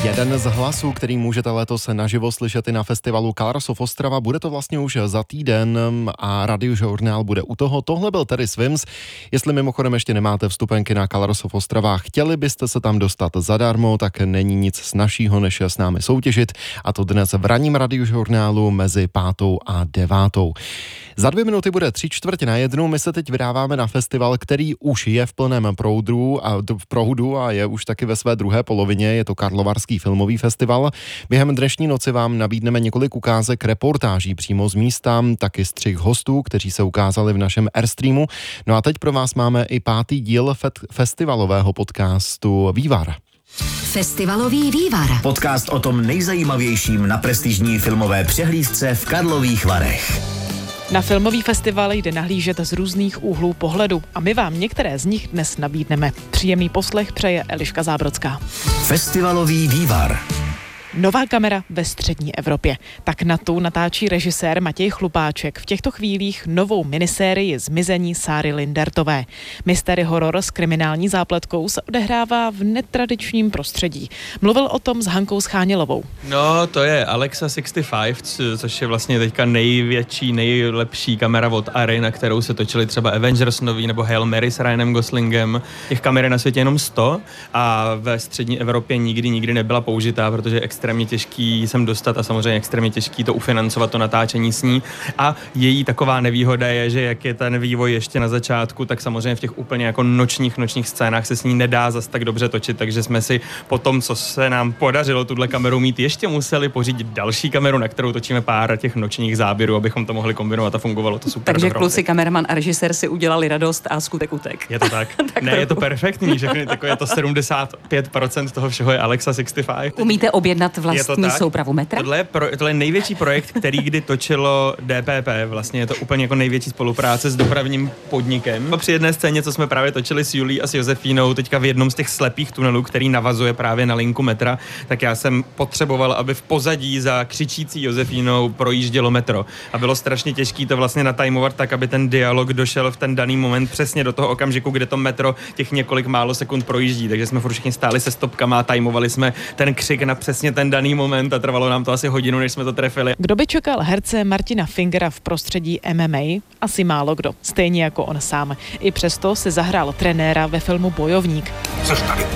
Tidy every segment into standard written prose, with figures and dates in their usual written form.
Jeden z hlasů, který můžete letos naživo slyšet i na festivalu Colors of Ostrava, bude to vlastně už za týden a Radiožurnál bude u toho. Tohle byl Terry Swims. Jestli mimochodem ještě nemáte vstupenky na Colors of Ostrava, chtěli byste se tam dostat zadarmo, tak není nic snazšího, než s námi soutěžit. A to dnes v ranním Radiožurnálu mezi 5. a 9. Za 2 minuty bude 3:45. My se teď vydáváme na festival, který už je v plném proudu a je už taky ve své druhé polovině. Je to Karlovarský filmový festival. Během dnešní noci vám nabídneme několik ukázek reportáží přímo z místa, taky střih hostů, kteří se ukázali v našem Airstreamu. No a teď pro vás máme i 5. díl festivalového podcastu Vývar. Festivalový Vývar. Podcast o tom nejzajímavějším na prestižní filmové přehlídce v Karlových Varech. Na filmový festival jde nahlížet z různých úhlů pohledu a my vám některé z nich dnes nabídneme. Příjemný poslech přeje Eliška Zábrodská. Festivalový Vývar. Nová kamera ve střední Evropě. Tak na tu natáčí režisér Matěj Chlupáček v těchto chvílích novou minisérii Zmizení Sáry Lindertové. Mystery horor s kriminální zápletkou se odehrává v netradičním prostředí. Mluvil o tom s Hankou Schánělovou. No, to je Alexa 65, což je vlastně teďka největší, nejlepší kamera od Arri, na kterou se točili třeba Avengers nový nebo Hail Mary s Ryanem Goslingem. Těch kamer je na světě jenom 100 a ve střední Evropě nikdy nebyla použitá, protože extrémně těžký sem dostat a samozřejmě extrémně těžký to ufinancovat, to natáčení s ní. A její taková nevýhoda je, že jak je ten vývoj ještě na začátku, tak samozřejmě v těch úplně jako nočních scénách se s ní nedá zas tak dobře točit, takže jsme si po tom, co se nám podařilo tuhle kameru mít, ještě museli pořídit další kameru, na kterou točíme pár těch nočních záběrů, abychom to mohli kombinovat a fungovalo to super. Takže kluci, kameraman a režisér si udělali radost a skutek utek. Je to tak. Ne, je to perfektní, všechny, je to 75% toho všeho je Alexa 65. Umíte objednat vlastní soupravu metra? Tohle je největší projekt, který kdy točilo DPP. Vlastně je to úplně jako největší spolupráce s dopravním podnikem. Při jedné scéně, co jsme právě točili s Julí a s Josefínou, teďka v jednom z těch slepých tunelů, který navazuje právě na linku metra, tak já jsem potřeboval, aby v pozadí za křičící Josefínou projíždělo metro. A bylo strašně těžké to vlastně natajmovat tak, aby ten dialog došel v ten daný moment přesně do toho okamžiku, kde to metro těch několik málo sekund projíždí. Takže jsme furt všichni stáli se stopkama a tajmovali jsme ten křik na přesně ten daný moment a trvalo nám to asi hodinu, než jsme to trefili. Kdo by čekal herce Martina Fingera v prostředí MMA? Asi málo kdo, stejně jako on sám. I přesto si zahrál trenéra ve filmu Bojovník. Což tady?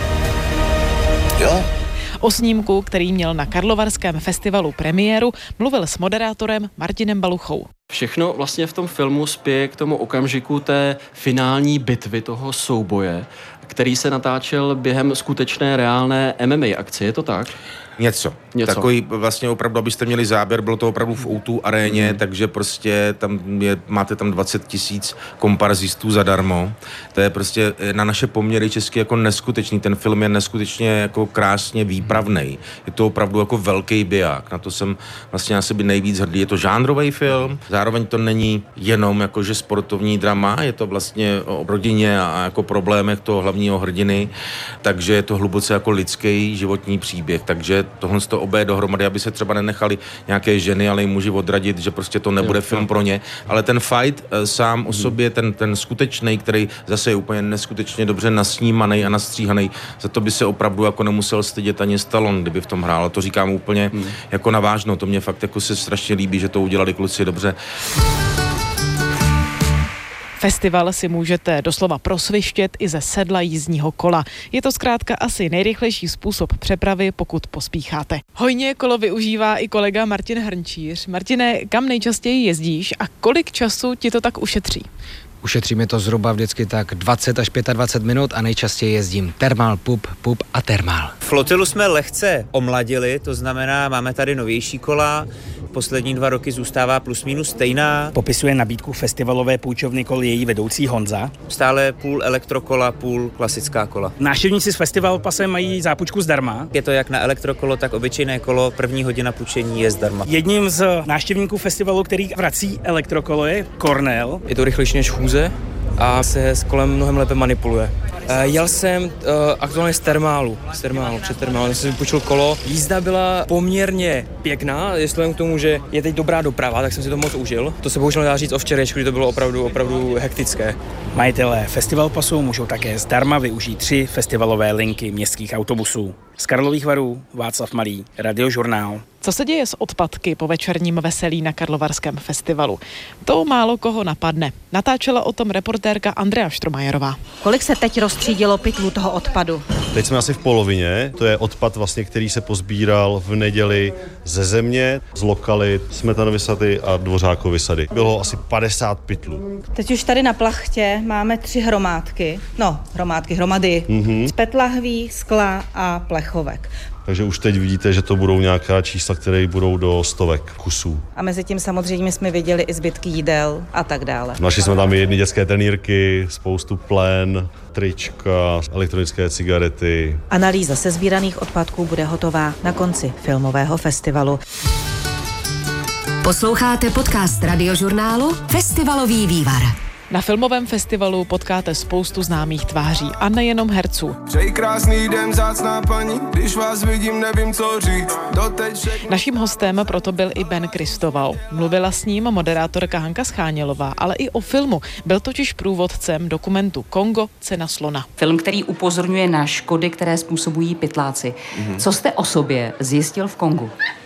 Jo? O snímku, který měl na Karlovarském festivalu premiéru, mluvil s moderátorem Martinem Baluchou. Všechno vlastně v tom filmu spěje k tomu okamžiku té finální bitvy, toho souboje, který se natáčel během skutečné reálné MMA akce, je to tak? Něco. Takový vlastně opravdu, abyste měli záběr, bylo to opravdu v O2 aréně, takže prostě máte tam 20 000 komparzistů zadarmo. To je prostě na naše poměry česky jako neskutečný. Ten film je neskutečně jako krásně výpravnej. Je to opravdu jako velký biják. Na to jsem vlastně na sebe nejvíc hrdý. Je to žánrový film, zároveň to není jenom jakože sportovní drama, je to vlastně o rodině a jako problémech toho hlavního hrdiny, takže je to hluboce jako lidský životní příběh. Takže tohle z toho obé dohromady, aby se třeba nenechali nějaké ženy, ale i muži odradit, že prostě to nebude film pro ně. Ale ten fight sám o sobě, ten skutečný, který zase je úplně neskutečně dobře nasnímaný a nastříhaný, za to by se opravdu jako nemusel stydět ani Stallone, kdyby v tom hrál. A to říkám úplně jako navážno. To mě fakt jako se strašně líbí, že to udělali kluci dobře. Festival si můžete doslova prosvištět i ze sedla jízdního kola. Je to zkrátka asi nejrychlejší způsob přepravy, pokud pospícháte. Hojně kolo využívá i kolega Martin Hrnčíř. Martine, kam nejčastěji jezdíš a kolik času ti to tak ušetří? Ušetří mi to zhruba vždycky tak 20 až 25 minut a nejčastěji jezdím termál, pub a termál. Flotilu jsme lehce omladili, to znamená, máme tady novější kola, poslední 2 roky zůstává plus minus stejná. Popisuje nabídku festivalové půjčovny kol její vedoucí Honza. Stále půl elektrokola, půl klasická kola. Návštěvníci z festival pasem mají zápůjčku zdarma. Je to jak na elektrokolo, tak obyčejné kolo, první hodina půjčení je zdarma. Jedním z návštěvníků festivalu, který vrací elektrokolo, je Cornel. Je to rychlejší než chůze a se s kolem mnohem lépe manipuluje. Jel jsem aktuálně z termálu, před termálem jsem si půjčil kolo. Jízda byla poměrně pěkná, jestli k tomu, že je teď dobrá doprava, tak jsem si to moc užil. To se bohužel dá říct o včerejšku, kdy to bylo opravdu hektické. Majitelé festival pasu můžou také zdarma využít 3 festivalové linky městských autobusů. Z Karlových Varů Václav Malý, Radiožurnál. Co se děje s odpadky po večerním veselí na Karlovarském festivalu? To málo koho napadne. Natáčela o tom reportérka Andrea Štromajerová. Kolik se teď rozstřídilo pytlů toho odpadu? Teď jsme asi v polovině. To je odpad vlastně, který se pozbíral v neděli ze země, z lokalit Smetanovy sady a Dvořákovy sady. Bylo asi 50 pytlů. Teď už tady na plachtě máme 3 hromady z PET lahví, skla a plechovek. Takže už teď vidíte, že to budou nějaká čísla, které budou do stovek kusů. A mezi tím samozřejmě jsme viděli i zbytky jídel a tak dále. Našli jsme tam i jedny dětské trenýrky, spoustu plen, trička, elektronické cigarety. Analýza sesbíraných odpadků bude hotová na konci filmového festivalu. Posloucháte podcast Radiožurnálu Festivalový vývar. Na filmovém festivalu potkáte spoustu známých tváří a nejenom herců. Přeji krásný den, vzácná paní, když vás vidím, nevím, co říct. Naším hostem proto byl i Ben Kristoval. Mluvila s ním moderátorka Hanka Schánělová, ale i o filmu. Byl totiž průvodcem dokumentu Kongo, cena slona. Film, který upozorňuje na škody, které způsobují pytláci. Co jste o sobě zjistil v Kongu?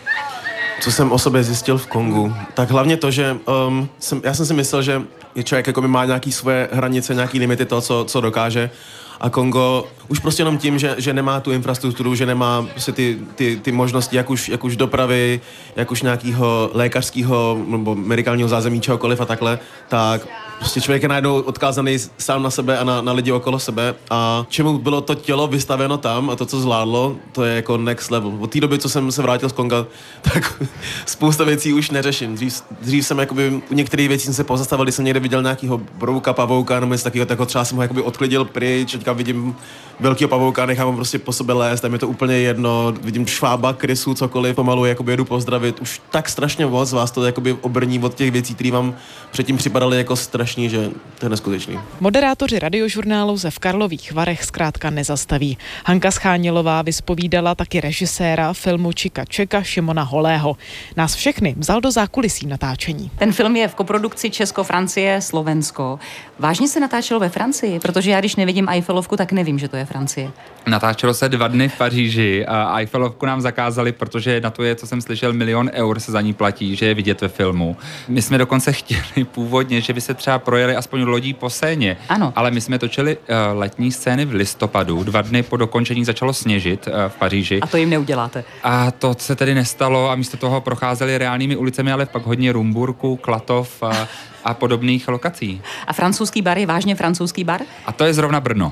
Co jsem o sobě zjistil v Kongu? Tak hlavně to, že já jsem si myslel, že člověk jako má nějaký svoje hranice, nějaký limity toho, co dokáže. A Kongo už prostě jenom tím, že nemá tu infrastrukturu, že nemá prostě ty možnosti, jak už dopravy, jak už nějakého lékařského nebo medikálního zázemí, čehokoliv a takhle, tak prostě člověk je najednou odkázaný sám na sebe a na lidi okolo sebe a čemu bylo to tělo vystaveno tam a to, co zvládlo, to je jako next level. Od té doby, co jsem se vrátil z Konga, tak spousta věcí už neřeším. Dřív jsem jakoby, u některých věcí jsem se pozastavil, když jsem někde viděl nějakýho brouka, pavouka, nebo něco takového, tak třeba jsem ho jakoby odklidil pryč, teďka vidím velkýho pavouka, nechám ho prostě po sobě lézt, tam je to úplně jedno, vidím švába, krysu, cokoliv, pomalu jakoby jedu pozdravit. Už tak strašně moc vás to jakoby obrní od těch věcí, které vám předtím připadaly jako strašný, že to je neskutečný. Moderátoři Radiožurnálu se v Karlových Varech zkrátka nezastaví. Hanka Schánělová vyspovídala taky režiséra filmu Čika Čeka Šimona Holého. Nás všechny vzal do zákulisí natáčení. Ten film je v koprodukci Česko, Francie, Slovensko. Vážně se natáčelo ve Francii, protože já když nevidím Eiffelovku, tak nevím, že to je Francie. Natáčelo se 2 dny v Paříži a Eiffelovku nám zakázali, protože na to je, co jsem slyšel, 1 000 000 eur se za ní platí, že je vidět ve filmu. My jsme dokonce chtěli původně, že by se třeba projeli aspoň lodí po Séně. Ano. Ale my jsme točili letní scény v listopadu. 2 dny po dokončení začalo sněžit v Paříži. A to jim neuděláte. A to se tedy nestalo a místo toho procházeli reálnými ulicemi, ale pak hodně Rumburku, Klatov a podobných lokací. A francouzský bar je vážně francouzský bar? A to je zrovna Brno.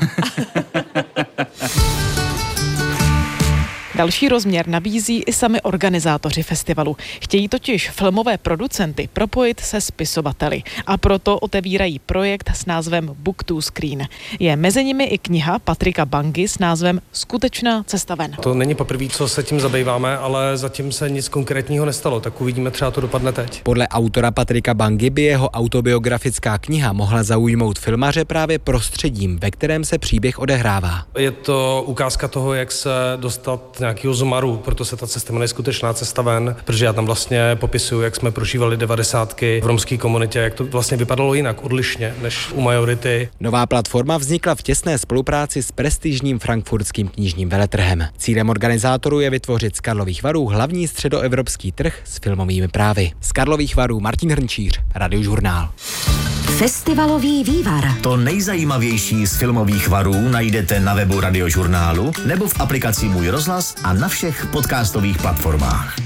Další rozměr nabízí i sami organizátoři festivalu. Chtějí totiž filmové producenty propojit se spisovateli a proto otevírají projekt s názvem Book to Screen. Je mezi nimi i kniha Patrika Bangy s názvem Skutečná cesta ven. To není poprvé, co se tím zabýváme, ale zatím se nic konkrétního nestalo, tak uvidíme, třeba to dopadne teď. Podle autora Patrika Bangy by jeho autobiografická kniha mohla zaujmout filmaře právě prostředím, ve kterém se příběh odehrává. Je to ukázka toho, jak se dostat nějakého zmaru, proto se ta cesta jmenuje Skutečná cesta ven, protože já tam vlastně popisuju, jak jsme prožívali 90. v romské komunitě, jak to vlastně vypadalo jinak, odlišně než u majority. Nová platforma vznikla v těsné spolupráci s prestižním frankfurtským knižním veletrhem. Cílem organizátorů je vytvořit z Karlových Varů hlavní středoevropský trh s filmovými právy. Z Karlových Varů Martin Hrnčíř, Radiožurnál. Festivalový vývar. To nejzajímavější z filmových varů najdete na webu Radiožurnálu nebo v aplikaci Můj rozhlas a na všech podcastových platformách.